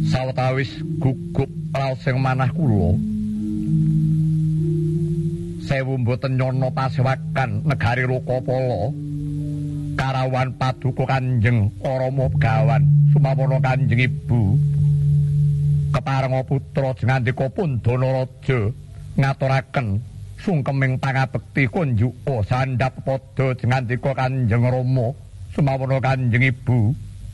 Sawetawis gugup raos sing manah kula. Sewu mboten nyono pasewakan negari Lokapala. Karawan paduka Kanjeng Rama Begawan sumawana Kanjeng Ibu. Keparenga putra jengandika Pandana Raja ngaturaken sungkeming pangabekti kunjuka sandhap padha jengandika Kanjeng Rama sumawana Kanjeng Ibu.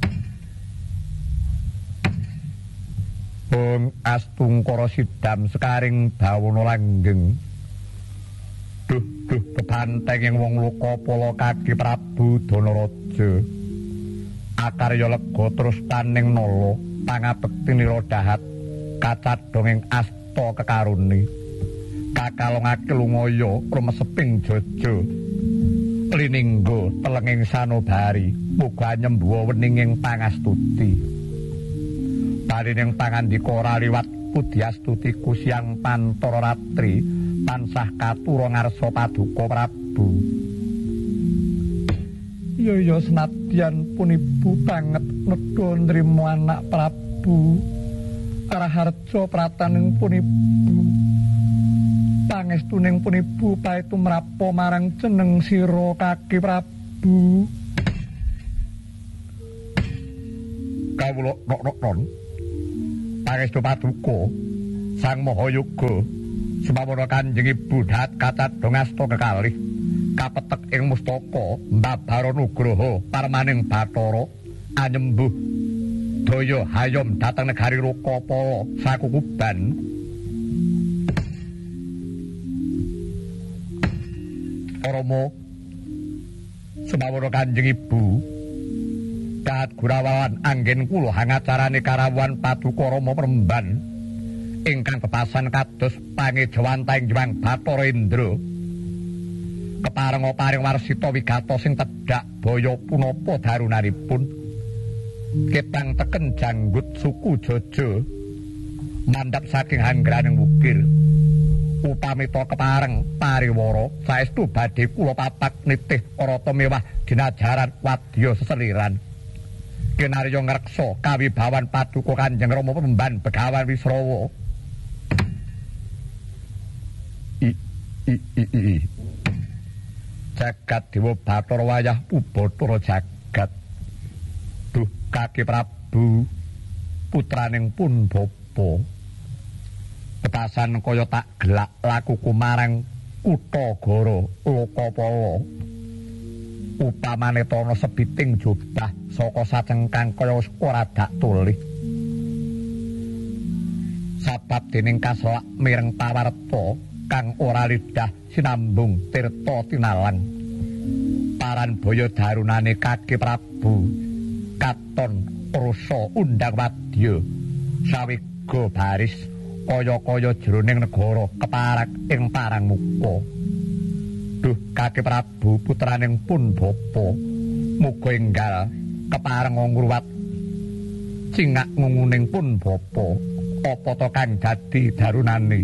Bung Astungkara Sidam sekaring bawana langgeng. Duh bebanteng wong Lokapala Kaki Prabu Danaraja. Akarya lega terus taning nala pangabekti nira dahat kacadhong ing asta kekaruni. Kakalongake lungaya rumeseping jaja. Liningga telenging sanobari muga nyembuha weninging pangastuti. Barining pangandika raliwat Pudyastuti Kusyang Pantara Ratri tansah katura ngarsa paduka Prabu. Ya senadyan pun ibu banget nedha nrima anak Prabu. Raharja prataning pun ibu. Pangestuning pun ibu paetu mrapa marang jeneng sira Kaki Prabu. Kawula nok-nok pangestu paduka Sang Mahayoga sumawana Kanjeng Ibu dahat kacadhong asta kekalih kapetek ing mustaka mbabara nugraha parmaning Bathara anyembuh daya hayom dhateng negari Lokapala sakukuban. Rama sumawana Kanjeng Ibu dahat Gurawan anggen kula hangacarane karawan paduka Rama Premban ingkang bebasan kados pangejawantaing Jwang Bathara Indra. Keparenga paring warsita wigata sing tedhak baya punapa darunanipun. Ketang teken janggut suku Jaja mandhap saking hanggraning wukir. Upamita kepareng pariwara saestu badhe kula papak nitih arata mewah dinajaran wadya seseliran. Kinarya ngreksa kawibawan paduka Kanjeng Rama Premban Begawan Wisrawa. Jagat Dewa Bathara wayah Ubathara jagat. Duh Kaki Prabu putraning pun bapa. Petasan kaya tak gelak lakuku marang kutha gara Lokapala. Upamane tono sebiting jubah saka sacengkang kaya ora dak tulih. Sabab dening kaselak mireng pawarta kang ora lidah sinambung tirta tinalang. Paran baya darunane Kaki Prabu katon rasa undang wadya sawiga baris kaya-kaya jroning negara keparak ing parang muka. Duh Kaki Prabu putraning pun bapa muga enggal kepareng ngruwat cingak ngunguning pun bapa apa to kang dadi darunane.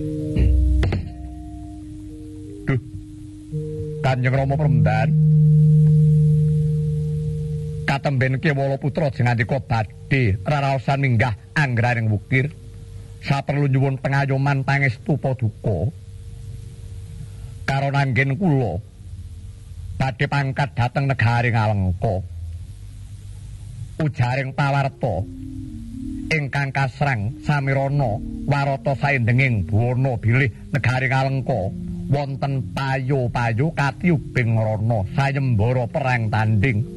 Duh Kanjeng Rama Premban katemben Kewala putra jengandika badhe raraosan minggah anggraning wukir saperlu nyuwun pengayoman pangestu paduka. Karo nanggen kula badhe pangkat dhateng negari Ngalengka. Ujaring pawarta ingkang kasrang samirana warata saendenging buwana bilih negari Ngalengka wonten payo-payo katiubing rana sayembara perang tanding.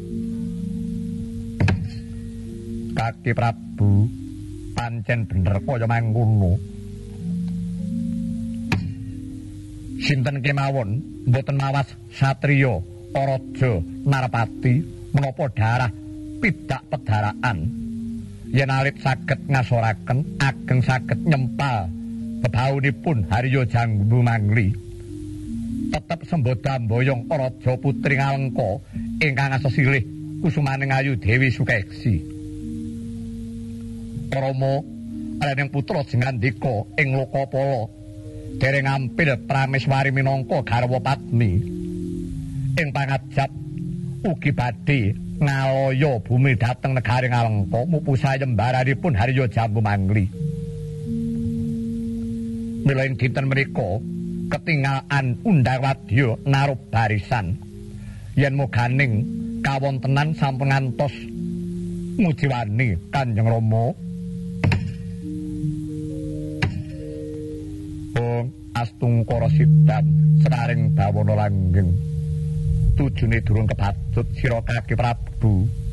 Kaki Prabu pancen bener kaya mangkono. Sinten kemawon mboten mawas satriya Raja Narpati menapa darah pidak pedaraan yen alit saged ngasoraken ageng saged nyempal bebaunipun Harya Jambu Mangli tetep semboda mboyong Raja Putri Ngalengka ingkang asesilih kusumaning ayu Dewi Sukeksi. Rama rening putra jengandika ing Lokapala dereng ampil prameswari minangka garwa padmi ing pangajap ugi badhe ngaloyo bumi dhateng negari Ngalengka mupu sayembaranipun Harya Jambu Mangli. Mila ing dinten menika ketinggalan undang wadya narup barisan yen moganing kawontenan sampun ngantos mujiwani Kanjeng Rama. Astungkara sidam seraring bawana langgeng tujune durung kebatut sira Kaki Prabu